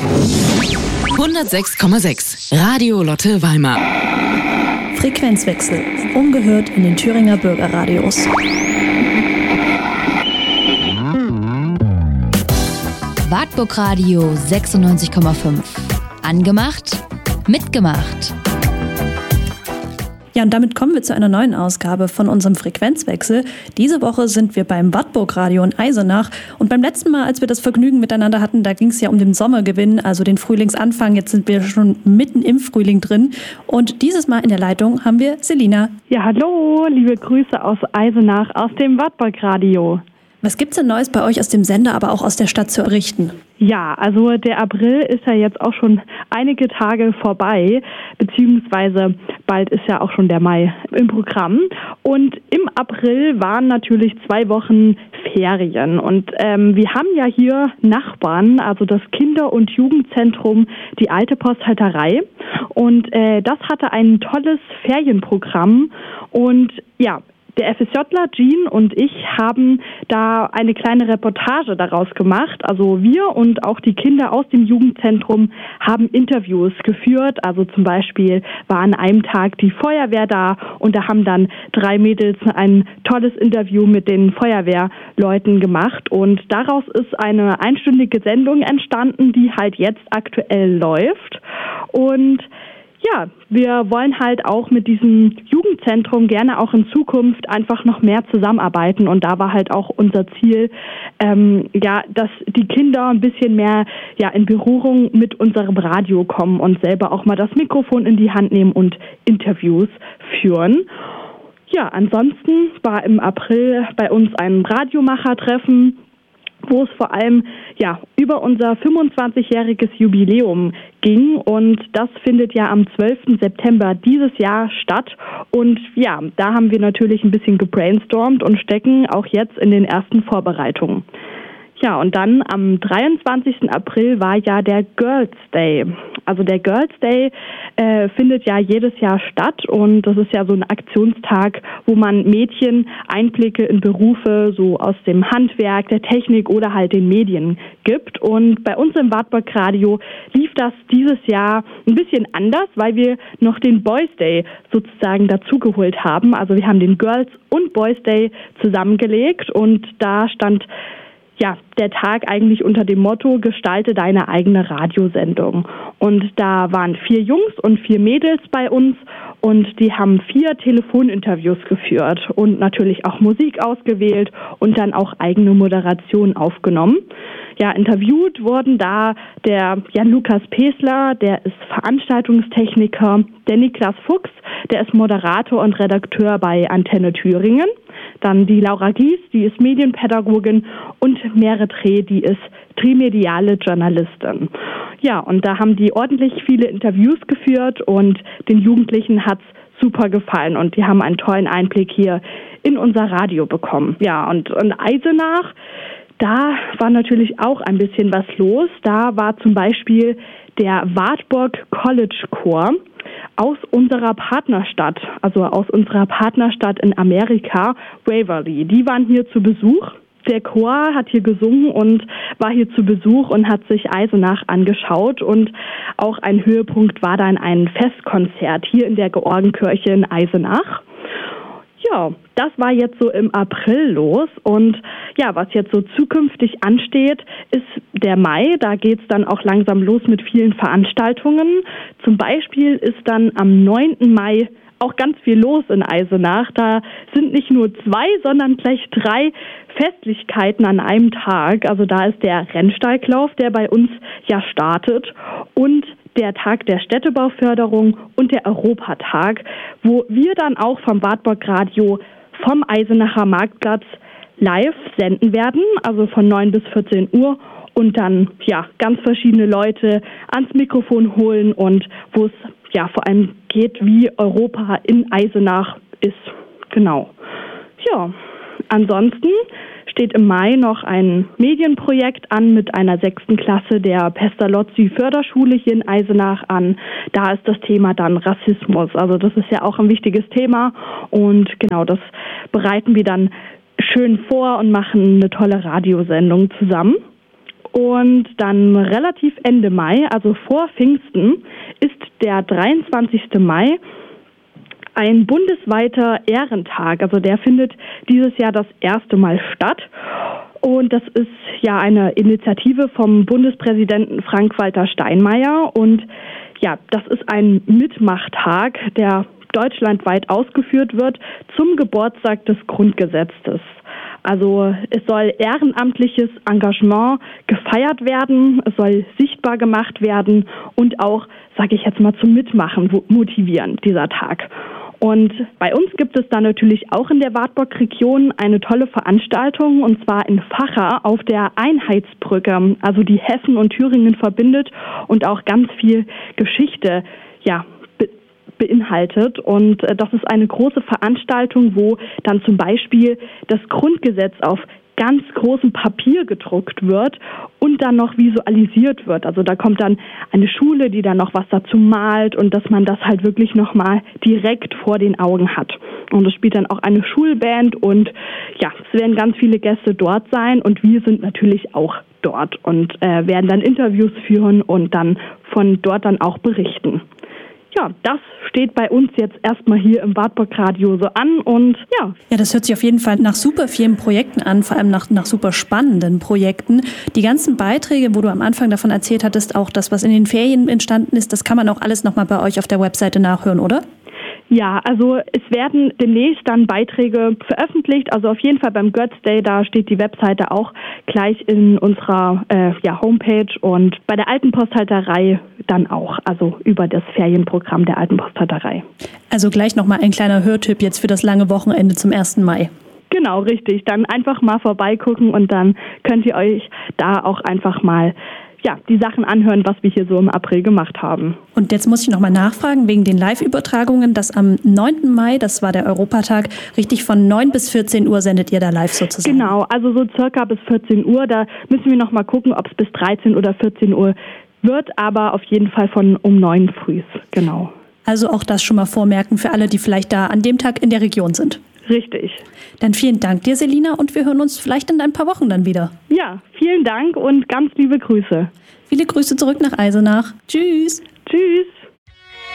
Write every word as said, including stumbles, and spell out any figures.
hundertsechs Komma sechs Radio Lotte Weimar. Frequenzwechsel. Ungehört in den Thüringer Bürgerradios. Wartburg Radio sechsundneunzig Komma fünf. Angemacht, mitgemacht. Ja, und damit kommen wir zu einer neuen Ausgabe von unserem Frequenzwechsel. Diese Woche sind wir beim Wartburg Radio in Eisenach. Und beim letzten Mal, als wir das Vergnügen miteinander hatten, da ging es ja um den Sommergewinn, also den Frühlingsanfang. Jetzt sind wir schon mitten im Frühling drin. Und dieses Mal in der Leitung haben wir Selina. Ja, hallo, liebe Grüße aus Eisenach, aus dem Wartburg Radio. Was gibt's denn Neues bei euch aus dem Sender, aber auch aus der Stadt zu berichten? Ja, also der April ist ja jetzt auch schon einige Tage vorbei, beziehungsweise bald ist ja auch schon der Mai im Programm. Und im April waren natürlich zwei Wochen Ferien. Und ähm, wir haben ja hier Nachbarn, also das Kinder- und Jugendzentrum, die Alte Posthalterei. Und äh, das hatte ein tolles Ferienprogramm. Und ja, der FSJler Jean und ich haben da eine kleine Reportage daraus gemacht. Also wir und auch die Kinder aus dem Jugendzentrum haben Interviews geführt. Also zum Beispiel war an einem Tag die Feuerwehr da und da haben dann drei Mädels ein tolles Interview mit den Feuerwehrleuten gemacht. Und daraus ist eine einstündige Sendung entstanden, die halt jetzt aktuell läuft. Und ja, wir wollen halt auch mit diesem Jugendzentrum gerne auch in Zukunft einfach noch mehr zusammenarbeiten und da war halt auch unser Ziel, ähm, ja, dass die Kinder ein bisschen mehr ja in Berührung mit unserem Radio kommen und selber auch mal das Mikrofon in die Hand nehmen und Interviews führen. Ja, ansonsten war im April bei uns ein Radiomacher-Treffen, wo es vor allem ja über unser fünfundzwanzigjähriges Jubiläum ging und das findet ja am zwölften September dieses Jahr statt und ja, da haben wir natürlich ein bisschen gebrainstormt und stecken auch jetzt in den ersten Vorbereitungen. Ja, und dann am dreiundzwanzigsten April war ja der Girls Day. Also der Girls Day äh, findet ja jedes Jahr statt und das ist ja so ein Aktionstag, wo man Mädchen Einblicke in Berufe so aus dem Handwerk, der Technik oder halt den Medien gibt. Und bei uns im Wartburg Radio lief das dieses Jahr ein bisschen anders, weil wir noch den Boys Day sozusagen dazugeholt haben. Also wir haben den Girls und Boys Day zusammengelegt und da stand ja, der Tag eigentlich unter dem Motto, gestalte deine eigene Radiosendung. Und da waren vier Jungs und vier Mädels bei uns und die haben vier Telefoninterviews geführt und natürlich auch Musik ausgewählt und dann auch eigene Moderationen aufgenommen. Ja, interviewt wurden da der Jan-Lukas Pesler, der ist Veranstaltungstechniker, der Niklas Fuchs, der ist Moderator und Redakteur bei Antenne Thüringen. Dann die Laura Gies, die ist Medienpädagogin und Mere Dreh, die ist trimediale Journalistin. Ja, und da haben die ordentlich viele Interviews geführt und den Jugendlichen hat's super gefallen und die haben einen tollen Einblick hier in unser Radio bekommen. Ja, und in Eisenach, da war natürlich auch ein bisschen was los. Da war zum Beispiel der Wartburg College Chor aus unserer Partnerstadt, also aus unserer Partnerstadt in Amerika, Waverly. Die waren hier zu Besuch. Der Chor hat hier gesungen und war hier zu Besuch und hat sich Eisenach angeschaut. Und auch ein Höhepunkt war dann ein Festkonzert hier in der Georgenkirche in Eisenach. Ja, das war jetzt so im April los und ja, was jetzt so zukünftig ansteht, ist der Mai. Da geht's dann auch langsam los mit vielen Veranstaltungen. Zum Beispiel ist dann am neunten Mai auch ganz viel los in Eisenach. Da sind nicht nur zwei, sondern gleich drei Festlichkeiten an einem Tag. Also da ist der Rennsteiglauf, der bei uns ja startet und der Tag der Städtebauförderung und der Europatag, wo wir dann auch vom Wartburg Radio vom Eisenacher Marktplatz live senden werden, also von neun bis vierzehn Uhr und dann ja ganz verschiedene Leute ans Mikrofon holen und wo es ja vor allem geht, wie Europa in Eisenach ist. Genau. Ja, ansonsten steht im Mai noch ein Medienprojekt an mit einer sechsten Klasse der Pestalozzi Förderschule hier in Eisenach an. Da ist das Thema dann Rassismus. Also das ist ja auch ein wichtiges Thema und genau das bereiten wir dann schön vor und machen eine tolle Radiosendung zusammen. Und dann relativ Ende Mai, also vor Pfingsten, ist der dreiundzwanzigste Mai ein bundesweiter Ehrentag. Also der findet dieses Jahr das erste Mal statt. Und das ist ja eine Initiative vom Bundespräsidenten Frank-Walter Steinmeier. Und ja, das ist ein Mitmachtag, der deutschlandweit ausgeführt wird zum Geburtstag des Grundgesetzes. Also es soll ehrenamtliches Engagement gefeiert werden, es soll sichtbar gemacht werden und auch, sage ich jetzt mal, zum Mitmachen motivieren, dieser Tag. Und bei uns gibt es dann natürlich auch in der Wartburg-Region eine tolle Veranstaltung, und zwar in Vacha auf der Einheitsbrücke, also die Hessen und Thüringen verbindet und auch ganz viel Geschichte, ja, beinhaltet. Und das ist eine große Veranstaltung, wo dann zum Beispiel das Grundgesetz auf ganz großem Papier gedruckt wird und dann noch visualisiert wird. Also da kommt dann eine Schule, die dann noch was dazu malt und dass man das halt wirklich nochmal direkt vor den Augen hat. Und es spielt dann auch eine Schulband und ja, es werden ganz viele Gäste dort sein und wir sind natürlich auch dort und äh, werden dann Interviews führen und dann von dort dann auch berichten. Ja, das steht bei uns jetzt erstmal hier im Wartburg-Radio so an und ja. Ja, das hört sich auf jeden Fall nach super vielen Projekten an, vor allem nach, nach super spannenden Projekten. Die ganzen Beiträge, wo du am Anfang davon erzählt hattest, auch das, was in den Ferien entstanden ist, das kann man auch alles nochmal bei euch auf der Webseite nachhören, oder? Ja, also es werden demnächst dann Beiträge veröffentlicht, also auf jeden Fall beim Götz Day, da steht die Webseite auch gleich in unserer äh, ja, Homepage und bei der Alten Posthalterei dann auch, also über das Ferienprogramm der Alten Posthalterei. Also gleich nochmal ein kleiner Hörtipp jetzt für das lange Wochenende zum ersten Mai. Genau, richtig. Dann einfach mal vorbeigucken und dann könnt ihr euch da auch einfach mal ja, die Sachen anhören, was wir hier so im April gemacht haben. Und jetzt muss ich nochmal nachfragen, wegen den Live-Übertragungen, dass am neunten Mai, das war der Europatag, richtig von neun bis vierzehn Uhr sendet ihr da live sozusagen? Genau, also so circa bis vierzehn Uhr, da müssen wir nochmal gucken, ob es bis dreizehn oder vierzehn Uhr wird, aber auf jeden Fall von um neun früh, genau. Also auch das schon mal vormerken für alle, die vielleicht da an dem Tag in der Region sind. Richtig. Dann vielen Dank dir, Selina, und wir hören uns vielleicht in ein paar Wochen dann wieder. Ja, vielen Dank und ganz liebe Grüße. Viele Grüße zurück nach Eisenach. Tschüss. Tschüss.